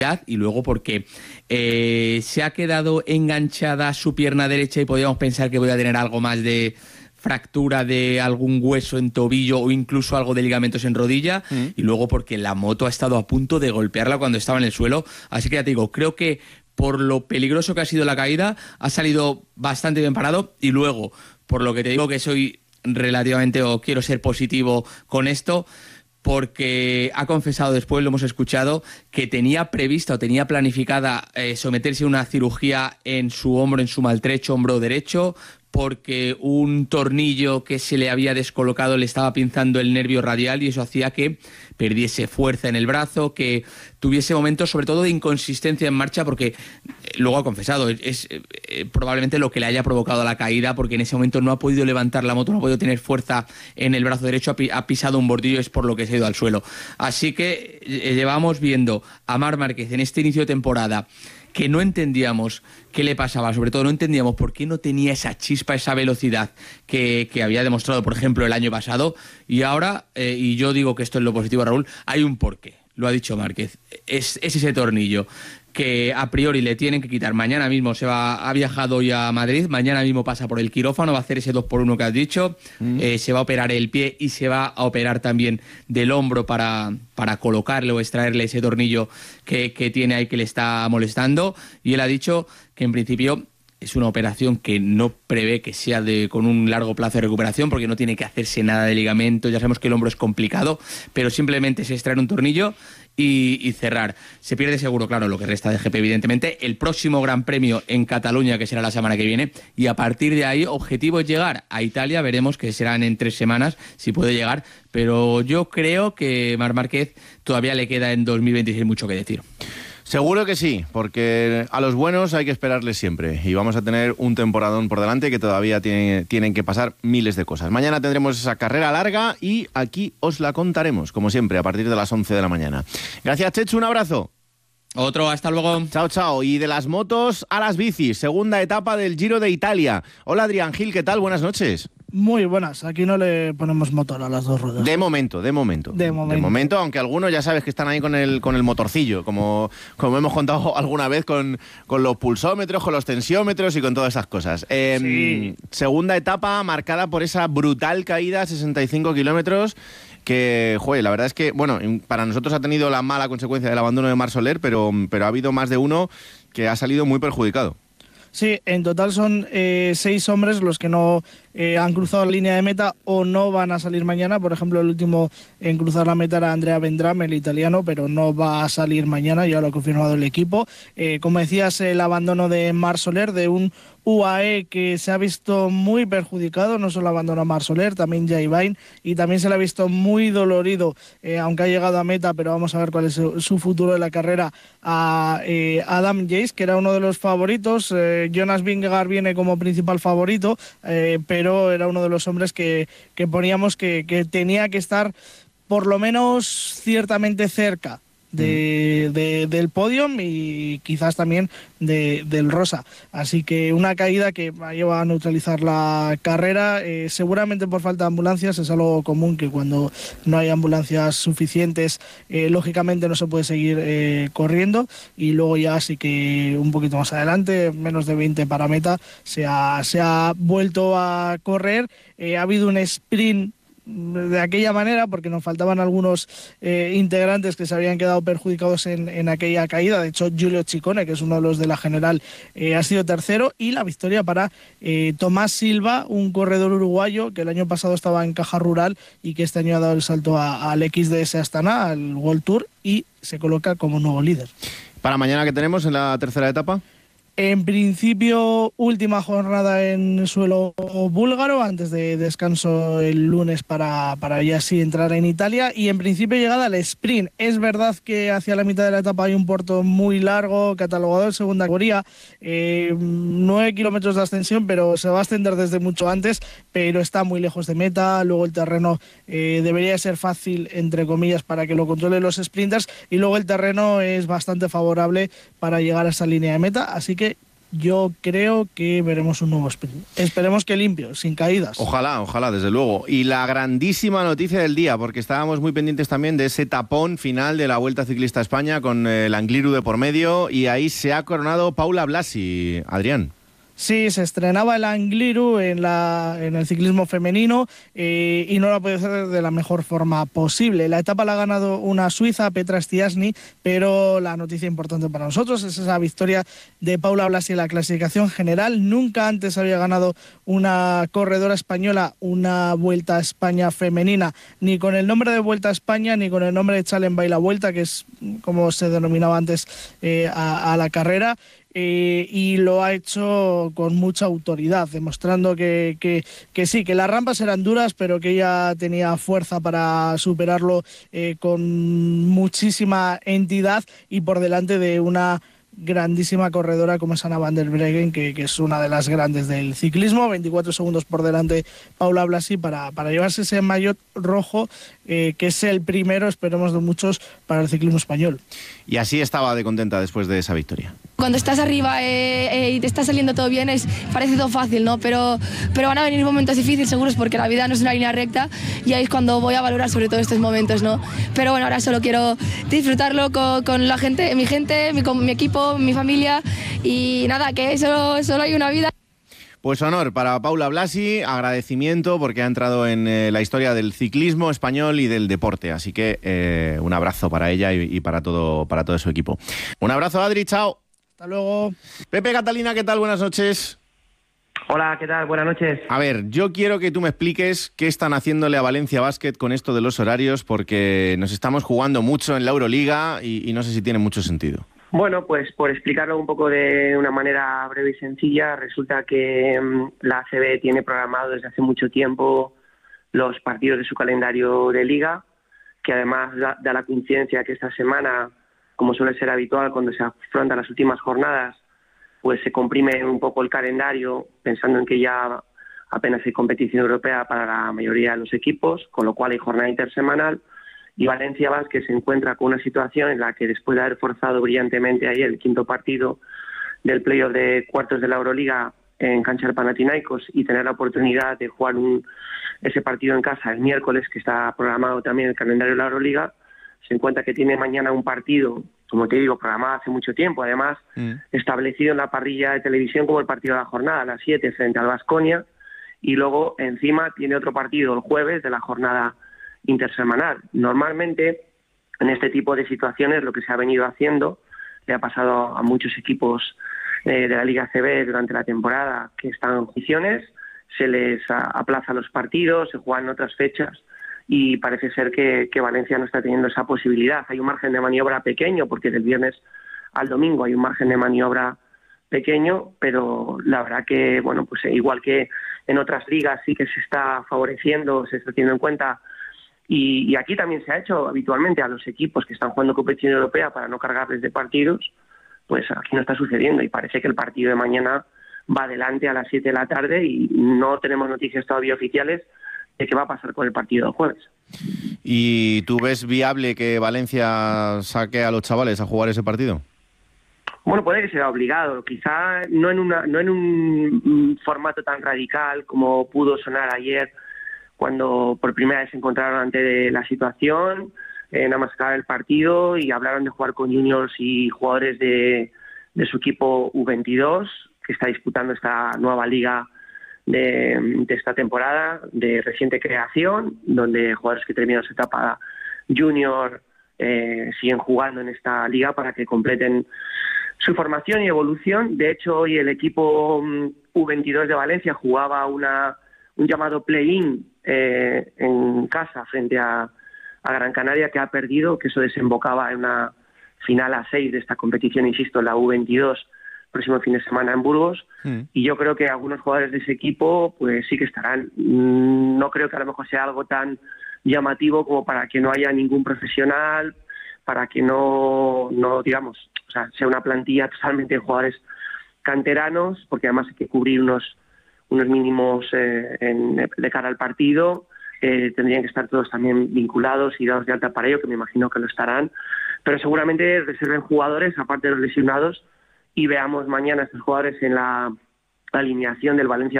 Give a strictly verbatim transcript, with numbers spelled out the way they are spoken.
y luego porque eh, se ha quedado enganchada su pierna derecha y podríamos pensar que podía tener algo más de fractura de algún hueso en tobillo o incluso algo de ligamentos en rodilla, mm. y luego porque la moto ha estado a punto de golpearla cuando estaba en el suelo. Así que ya te digo, creo que por lo peligroso que ha sido la caída, ha salido bastante bien parado, y luego, por lo que te digo que soy relativamente, o quiero ser positivo con esto, porque ha confesado después, lo hemos escuchado, que tenía prevista o tenía planificada eh, someterse a una cirugía en su hombro, en su maltrecho hombro derecho, porque un tornillo que se le había descolocado le estaba pinzando el nervio radial y eso hacía que perdiese fuerza en el brazo, que tuviese momentos sobre todo de inconsistencia en marcha, porque eh, luego ha confesado, es, es eh, probablemente lo que le haya provocado la caída, porque en ese momento no ha podido levantar la moto, no ha podido tener fuerza en el brazo derecho, ha, pi- ha pisado un bordillo, es por lo que se ha ido al suelo. Así que eh, llevamos viendo a Marc Márquez en este inicio de temporada que no entendíamos qué le pasaba, sobre todo no entendíamos por qué no tenía esa chispa, esa velocidad que, que había demostrado, por ejemplo, el año pasado, y ahora, eh, y yo digo que esto es lo positivo, Raúl, hay un porqué, lo ha dicho Márquez, es, es ese tornillo que a priori le tienen que quitar. Mañana mismo se va, ha viajado hoy a Madrid, mañana mismo pasa por el quirófano, va a hacer ese dos por uno que has dicho, mm. eh, se va a operar el pie y se va a operar también del hombro para, para colocarle o extraerle ese tornillo que, que tiene ahí que le está molestando, y él ha dicho que en principio es una operación que no prevé que sea de con un largo plazo de recuperación, porque no tiene que hacerse nada de ligamento, ya sabemos que el hombro es complicado, pero simplemente se extraer un tornillo y, y cerrar. Se pierde seguro, claro, lo que resta de G P, evidentemente, el próximo Gran Premio en Cataluña, que será la semana que viene, y a partir de ahí, objetivo es llegar a Italia, veremos que serán en tres semanas, si puede llegar, pero yo creo que Marc Márquez todavía le queda en dos mil veintiséis mucho que decir. Seguro que sí, porque a los buenos hay que esperarles siempre y vamos a tener un temporadón por delante que todavía tiene, tienen que pasar miles de cosas. Mañana tendremos esa carrera larga y aquí os la contaremos, como siempre, a partir de las once de la mañana. Gracias, Chechu, un abrazo. Otro, hasta luego. Chao, chao. Y de las motos a las bicis, segunda etapa del Giro de Italia. Hola, Adrián Gil, ¿qué tal? Buenas noches. Muy buenas, aquí no le ponemos motor a las dos ruedas. De momento, de momento. De momento. De momento, aunque algunos ya sabes que están ahí con el, con el motorcillo, como, como hemos contado alguna vez con, con los pulsómetros, con los tensiómetros y con todas esas cosas. Eh, sí. Segunda etapa marcada por esa brutal caída, sesenta y cinco kilómetros, que, joder, la verdad es que, bueno, para nosotros ha tenido la mala consecuencia del abandono de Marc Soler, pero, pero ha habido más de uno que ha salido muy perjudicado. Sí, en total son eh, seis hombres los que no eh, han cruzado la línea de meta o no van a salir mañana. Por ejemplo, el último en cruzar la meta era Andrea Vendram, el italiano, pero no va a salir mañana, ya lo ha confirmado el equipo. Eh, como decías, el abandono de Marc Soler, de un U A E que se ha visto muy perjudicado, no solo abandonó a Marc Soler, también Jay Vine, y también se le ha visto muy dolorido, eh, aunque ha llegado a meta, pero vamos a ver cuál es su, su futuro de la carrera, a eh, Adam Yates, que era uno de los favoritos. eh, Jonas Vingegaard viene como principal favorito, eh, pero era uno de los hombres que, que poníamos que, que tenía que estar por lo menos ciertamente cerca De, de, del podium y quizás también de, del rosa. Así que una caída que lleva a neutralizar la carrera, eh, seguramente por falta de ambulancias. Es algo común que cuando no hay ambulancias suficientes, eh, lógicamente no se puede seguir eh, corriendo, y luego ya sí que un poquito más adelante, menos de veinte para meta, se ha, se ha vuelto a correr. Eh, ha habido un sprint de aquella manera porque nos faltaban algunos eh, integrantes que se habían quedado perjudicados en, en aquella caída. De hecho, Giulio Ciccone, que es uno de los de la general, eh, ha sido tercero, y la victoria para eh, Tomás Silva, un corredor uruguayo que el año pasado estaba en Caja Rural y que este año ha dado el salto a, al X D S Astana, al World Tour, y se coloca como nuevo líder. ¿Para mañana qué tenemos en la tercera etapa? En principio, última jornada en suelo búlgaro, antes de descanso el lunes para, para ya sí entrar en Italia, y en principio llegada al sprint. Es verdad que hacia la mitad de la etapa hay un puerto muy largo, catalogado en segunda categoría, eh, nueve kilómetros de ascensión, pero se va a ascender desde mucho antes, pero está muy lejos de meta. Luego el terreno eh, debería ser fácil, entre comillas, para que lo controlen los sprinters, y luego el terreno es bastante favorable para llegar a esa línea de meta, así que yo creo que veremos un nuevo sprint. Esperemos que limpio, sin caídas. Ojalá, ojalá, desde luego. Y la grandísima noticia del día, porque estábamos muy pendientes también de ese tapón final de la Vuelta Ciclista a España con el Angliru de por medio, y ahí se ha coronado Paula Blasi, Adrián. Sí, se estrenaba el Angliru en, la, en el ciclismo femenino eh, y no lo ha podido hacer de la mejor forma posible. La etapa la ha ganado una suiza, Petra Stiassny, pero la noticia importante para nosotros es esa victoria de Paula Blasi en la clasificación general. Nunca antes había ganado una corredora española una Vuelta a España femenina, ni con el nombre de Vuelta a España, ni con el nombre de Challenge by la Vuelta, que es como se denominaba antes eh, a, a la carrera. Eh, y lo ha hecho con mucha autoridad, demostrando que, que, que sí, que las rampas eran duras, pero que ella tenía fuerza para superarlo eh, con muchísima entidad y por delante de una grandísima corredora como es Anna van der Breggen, que, que es una de las grandes del ciclismo. veinticuatro segundos por delante Paula Blasi para, para llevarse ese maillot rojo, eh, que es el primero, esperemos, de muchos para el ciclismo español. Y así estaba de contenta después de esa victoria. Cuando estás arriba eh, eh, y te está saliendo todo bien, es, parece todo fácil, ¿no? Pero, pero van a venir momentos difíciles, seguros, porque la vida no es una línea recta, y ahí es cuando voy a valorar sobre todo estos momentos, ¿no? Pero bueno, ahora solo quiero disfrutarlo con, con la gente, mi gente, mi, con mi equipo, mi familia, y nada, que solo, solo hay una vida. Pues honor para Paula Blasi, agradecimiento porque ha entrado en eh, la historia del ciclismo español y del deporte, así que eh, un abrazo para ella y, y para todo, para todo su equipo. Un abrazo, Adri, chao. Hasta luego. Pepe, Catalina, ¿qué tal? Buenas noches. Hola, ¿qué tal? Buenas noches. A ver, yo quiero que tú me expliques qué están haciéndole a Valencia Basket con esto de los horarios, porque nos estamos jugando mucho en la Euroliga y, y no sé si tiene mucho sentido. Bueno, pues por explicarlo un poco de una manera breve y sencilla, resulta que um, la A C B tiene programado desde hace mucho tiempo los partidos de su calendario de liga, que además da, da la coincidencia que esta semana, como suele ser habitual cuando se afrontan las últimas jornadas, pues se comprime un poco el calendario, pensando en que ya apenas hay competición europea para la mayoría de los equipos, con lo cual hay jornada intersemanal. Y Valencia Basket se encuentra con una situación en la que, después de haber forzado brillantemente ayer el quinto partido del playoff de cuartos de la Euroliga en cancha del Panathinaikos y tener la oportunidad de jugar un, ese partido en casa el miércoles, que está programado también el calendario de la Euroliga, se encuentra que tiene mañana un partido, como te digo, programado hace mucho tiempo, además mm. establecido en la parrilla de televisión como el partido de la jornada, a las siete frente al Baskonia, y luego encima tiene otro partido el jueves de la jornada intersemanal. Normalmente, en este tipo de situaciones, lo que se ha venido haciendo, le ha pasado a muchos equipos eh, de la Liga A C B durante la temporada que están en funciones, se les a, aplaza los partidos, se juegan otras fechas, y parece ser que, que Valencia no está teniendo esa posibilidad. Hay un margen de maniobra pequeño, porque del viernes al domingo hay un margen de maniobra pequeño, pero la verdad que, bueno, pues igual que en otras ligas sí que se está favoreciendo, se está teniendo en cuenta. Y, y aquí también se ha hecho habitualmente a los equipos que están jugando competición europea para no cargarles de partidos, pues aquí no está sucediendo, y parece que el partido de mañana va adelante a las siete de la tarde y no tenemos noticias todavía oficiales de qué va a pasar con el partido del jueves. ¿Y tú ves viable que Valencia saque a los chavales a jugar ese partido? Bueno, puede que sea obligado, quizá no en, una, no en un formato tan radical como pudo sonar ayer, cuando por primera vez se encontraron ante la situación, eh, nada más acabar el partido y hablaron de jugar con juniors y jugadores de, de su equipo U veintidós, que está disputando esta nueva liga de, de esta temporada, de reciente creación, donde jugadores que terminan su etapa junior eh, siguen jugando en esta liga para que completen su formación y evolución. De hecho, hoy el equipo um, U veintidós de Valencia jugaba una, un llamado play-in eh, en casa frente a, a Gran Canaria, que ha perdido, que eso desembocaba en una final a seis de esta competición, insisto, la U veintidós, próximo fin de semana en Burgos, mm. y yo creo que algunos jugadores de ese equipo pues sí que estarán. No creo que a lo mejor sea algo tan llamativo como para que no haya ningún profesional, para que no, no digamos, o sea, sea una plantilla totalmente de jugadores canteranos, porque además hay que cubrir unos unos mínimos eh, en, de cara al partido. Eh, tendrían que estar todos también vinculados y dados de alta para ello, que me imagino que lo estarán, pero seguramente reserven jugadores, aparte de los lesionados, y veamos mañana a estos jugadores en la alineación del Valencia